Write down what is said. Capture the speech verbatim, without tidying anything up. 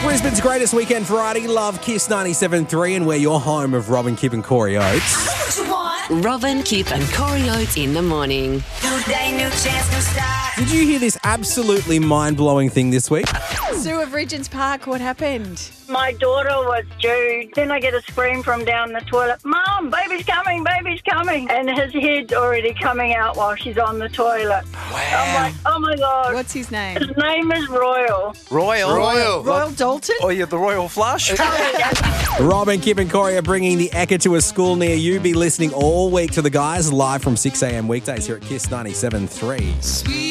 Brisbane's greatest weekend variety. Love Kiss ninety-seven point three, and we're your home of Robin, Kip and Corey Oates. Robin, Kip and Corey Oates in the morning. New day, new chance, new start. Did you hear this absolutely mind-blowing thing this week? Zoo of Regent's Park, what happened? My daughter was due. Then I get a scream from down the toilet. Mum, baby's coming, baby's coming. And his head's already coming out while she's on the toilet. Wow. I'm like, oh my God. What's his name? His name is Royal. Royal. Royal. Royal Dalton? Oh, yeah, the Royal Flush. Robin, Kip and Corey are bringing the Ekka to a school near you. Be listening all week to the guys live from six a.m. weekdays here at Kiss ninety-seven point three.